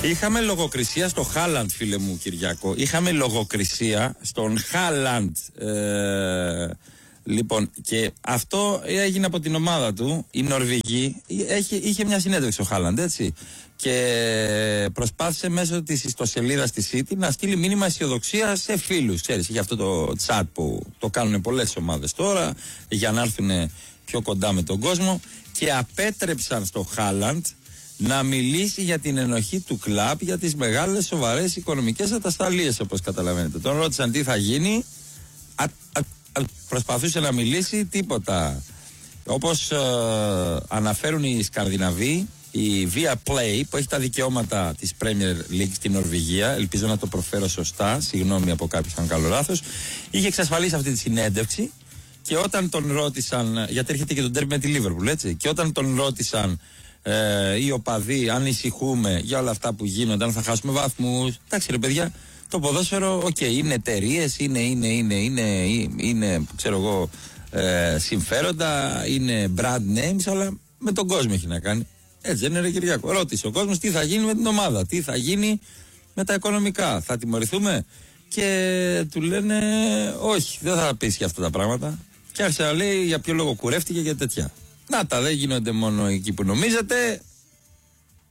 Είχαμε λογοκρισία στο Χάλαντ, φίλε μου Κυριάκο. Είχαμε λογοκρισία στον Χάλαντ. Λοιπόν, και αυτό έγινε από την ομάδα του. Η Νορβηγή είχε μια συνέντευξη ο Χάλαντ, έτσι. Και προσπάθησε μέσω της ιστοσελίδας της City να στείλει μήνυμα αισιοδοξία σε φίλους. Ξέρεις, είχε αυτό το chat που το κάνουν πολλές ομάδες τώρα για να έρθουν πιο κοντά με τον κόσμο. Και απέτρεψαν στο Χάλαντ να μιλήσει για την ενοχή του κλαμπ για τις μεγάλες σοβαρές οικονομικές ατασταλίες, όπως καταλαβαίνετε. Τον ρώτησαν τι θα γίνει, προσπαθούσε να μιλήσει, τίποτα. Όπως αναφέρουν οι Σκανδιναβοί, η Viaplay που έχει τα δικαιώματα της Premier League στην Νορβηγία, ελπίζω να το προφέρω σωστά, συγγνώμη από κάποιους αν κάνω λάθος, είχε εξασφαλίσει αυτή τη συνέντευξη. Και όταν τον ρώτησαν, γιατί έρχεται και τον τέρμι με τη Λίβερπουλ, έτσι, και όταν τον ρώτησαν οι οπαδοί, ανησυχούμε για όλα αυτά που γίνονται, αν θα χάσουμε βαθμούς. Εντάξει, ρε παιδιά, το ποδόσφαιρο, είναι εταιρείες, είναι ξέρω εγώ, συμφέροντα, είναι brand names, αλλά με τον κόσμο έχει να κάνει. Έτσι δεν είναι, ρε Κυριάκο? Ρώτησε ο κόσμος τι θα γίνει με την ομάδα, τι θα γίνει με τα οικονομικά, θα τιμωρηθούμε? Και του λένε όχι, δεν θα πεις και αυτά τα πράγματα. Και άρχισε να λέει για ποιο λόγο κουρεύτηκε και τέτοια. Να τα, δεν γίνονται μόνο εκεί που νομίζετε.